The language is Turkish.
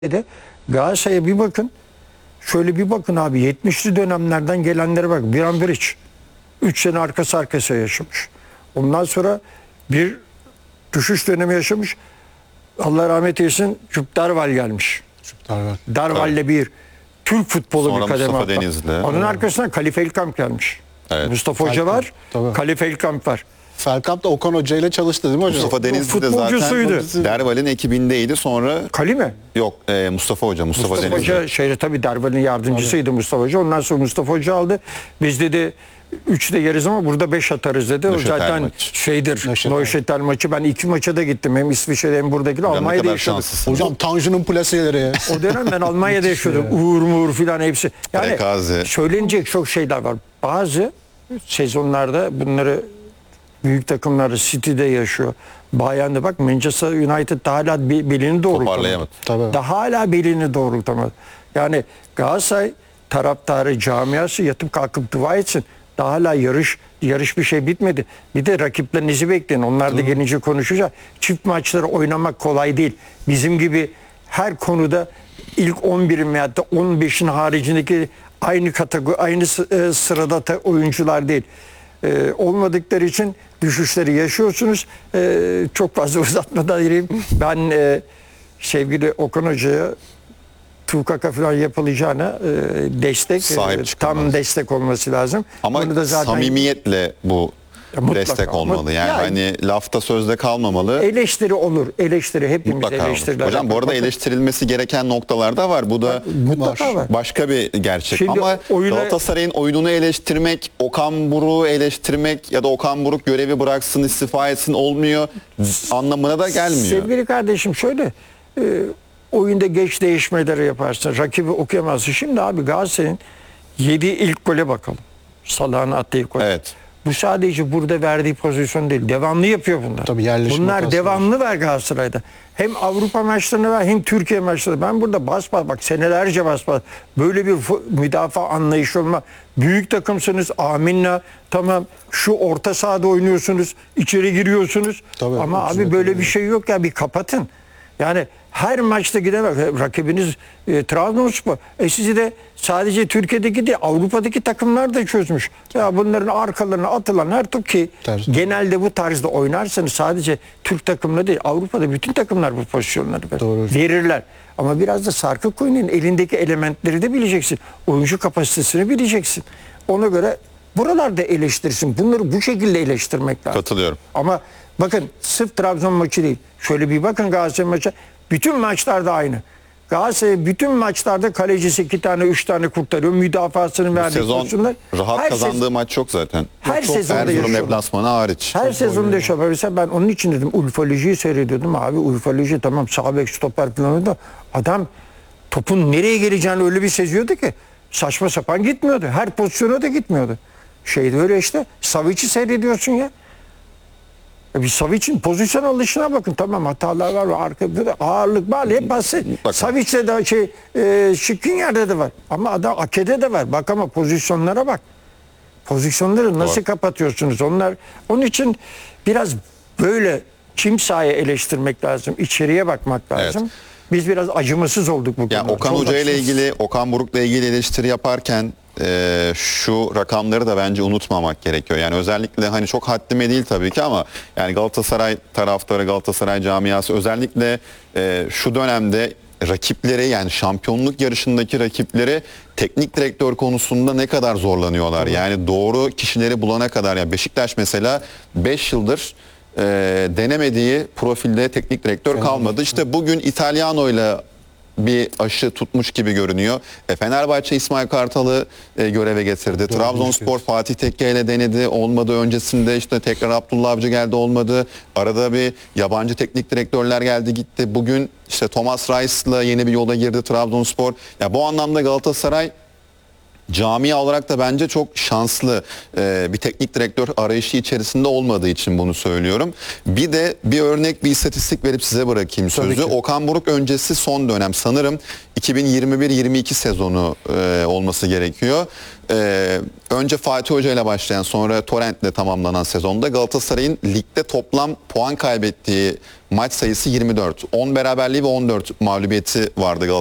de Galatasaray'a bir bakın. Şöyle bir bakın abi, 70'li dönemlerden gelenlere bak. Bram Berić 3 sene arkası arkasına yaşamış. Ondan sonra bir düşüş dönemi yaşamış. Allah rahmet eylesin, Jupp Derwall gelmiş. Derwall'le bir Türk futbolu Sonra bir kademe Mustafa atlar. Denizli. Onun arkasından Khalife Elkamp gelmiş. Evet. Mustafa Hoca var, Tabii. Khalife Elkamp var. Felkamp da Okan Hoca ile çalıştı değil mi hocam? Mustafa Denizli de futbolcusuydu. zaten Derwall'in ekibindeydi. Sonra Kali mi? yok Mustafa Hoca, Mustafa Mustafa Denizli. Hoca tabii Derwall'in yardımcısıydı Mustafa Hoca. Ondan sonra Mustafa Hoca aldı. Biz dedi 3 de yeriz ama burada 5 atarız dedi. O Neuchâtel zaten maçı. Neuchâtel maçı. Ben 2 maça da gittim. Hem İsviçre'de hem buradaki. Hocam ne Almanya'da kadar yaşadım. şanslısın. Hocam Tanju'nun plaseleri. O dönem ben Almanya'da yaşıyordum. Uğur Muğur filan hepsi. Yani Prekazi. söylenecek çok şeyler var. Bazı sezonlarda bunları büyük takımları City'de yaşıyor. Bayern'de bak, Manchester United da hala belini doğrultamadı. Toparlayamadı. Tabii. Daha hala belini doğrultamadı. Yani Galatasaray taraftarı, camiası yatıp kalkıp dua etsin. Daha hala yarış bir şey bitmedi. Bir de rakiplerinizi bekleyin. Onlar da gelince konuşacak. Çift maçları oynamak kolay değil. Bizim gibi her konuda ilk 11'in veyahut da 15'in haricindeki aynı kategori, aynı sırada oyuncular değil. Olmadıkları için düşüşleri yaşıyorsunuz. Çok fazla uzatmadan gireyim. Ben sevgili Okan Hoca'ya Tukaka falan yapılacağına destek, Sahip çıkılmaz. tam destek olması lazım. Ama Bunu da zaten samimiyetle bu mutlaka, destek olmalı. Yani yani hani lafta sözde kalmamalı. eleştiri olur. Eleştiri hepimiz Mutlaka olur. eleştiriler. Hocam bu arada eleştirilmesi gereken noktalar da var. Bu da mutlaka var. başka bir gerçek. Şimdi Ama Galatasaray'ın oyununu eleştirmek, Okan Buruk'u eleştirmek ya da Okan Buruk görevi bıraksın, istifa etsin olmuyor anlamına da gelmiyor. Sevgili kardeşim, şöyle oyunda geç değişmeleri yaparsın. Rakibi okuyamazsın. Şimdi abi Galatasaray'ın yediği ilk gole bakalım. Salah'ın attığı ilk gol. Evet. Bu sadece burada verdiği pozisyon değil. Devamlı yapıyor bunlar. Tabii yerleşim bunlar hatası devamlı var Galatasaray'da. Hem Avrupa maçlarında var hem Türkiye maçlarında. Ben burada bas bak senelerce bas. Böyle bir müdafaa anlayışı olma. Büyük takımsınız, amenna, tamam, şu orta sahada oynuyorsunuz, içeri giriyorsunuz. Tabii, ama abi böyle bir şey yok ya, bir kapatın. Yani her maçta gidemez. Rakibiniz Trabzonspor. Sizi de sadece Türkiye'deki değil, Avrupa'daki takımlar da çözmüş. Ya bunların arkalarına atılan her top ki genelde bu tarzda oynarsanız sadece Türk takımları değil, Avrupa'da bütün takımlar bu pozisyonları verirler. Ama biraz da Sarkık oyunun elindeki elementleri de bileceksin. Oyuncu kapasitesini bileceksin. Ona göre buralarda eleştirsin. Bunları bu şekilde eleştirmek lazım. Katılıyorum. Ama bakın sırf Trabzon maçı değil. Şöyle bir bakın Galatasaray maçı. Bütün maçlarda aynı. Galatasaray bütün maçlarda kalecisi 2 tane 3 tane kurtarıyor. Müdafasını verdiği Sezon pozisyonlar. rahat kazandığı maç çok zaten. Her sezonda Erzurum yaşıyor. deplasmanı hariç. Her sezonda yaşıyor. Mesela ben onun için dedim Ufoloji'yi seyrediyordum. Abi Ufoloji tamam sağ bek stoper falan da adam topun nereye geleceğini öyle bir seziyordu ki saçma sapan gitmiyordu. Her pozisyona da gitmiyordu. Şeyde öyle işte. Savic'i seyrediyorsun ya. Bir Savic'in pozisyon alışına bakın. Tamam hatalar var. Arkada da ağırlık var. Hep basit. Savic'de de Skriniar'da de var. Ama adam Ake'de de var. Bak ama pozisyonlara bak. Pozisyonları nasıl kapatıyorsunuz? Onun için biraz böyle kim sahaya eleştirmek lazım. İçeriye bakmak lazım. Evet. Biz biraz acımasız olduk bu konuda. Yani Okan Hoca ile ilgili, Okan Buruk'la ilgili eleştiri yaparken şu rakamları da bence unutmamak gerekiyor. Yani özellikle hani çok haddime değil tabii ki ama yani Galatasaray taraftarı, Galatasaray camiası özellikle şu dönemde rakipleri, yani şampiyonluk yarışındaki rakipleri teknik direktör konusunda ne kadar zorlanıyorlar. Yani doğru kişileri bulana kadar, yani Beşiktaş mesela 5 yıldır denemediği profilde teknik direktör kalmadı. İşte bugün İtalyano'yla bir aşı tutmuş gibi görünüyor. Fenerbahçe İsmail Kartal'ı göreve getirdi. Trabzonspor Fatih Tekke ile denedi. Olmadı. Öncesinde işte tekrar Abdullah Avcı geldi, olmadı. Arada bir yabancı teknik direktörler geldi gitti. Bugün işte Thomas Reis'la yeni bir yola girdi Trabzonspor. Ya bu anlamda Galatasaray camia olarak da bence çok şanslı bir teknik direktör arayışı içerisinde olmadığı için bunu söylüyorum. Bir de bir örnek, bir istatistik verip size bırakayım Tabii sözü. ki. Okan Buruk öncesi son dönem sanırım 2021-22 sezonu olması gerekiyor. Önce Fatih Hoca ile başlayan, sonra Torrent'le tamamlanan sezonda Galatasaray'ın ligde toplam puan kaybettiği maç sayısı 24. 10 beraberliği ve 14 mağlubiyeti vardı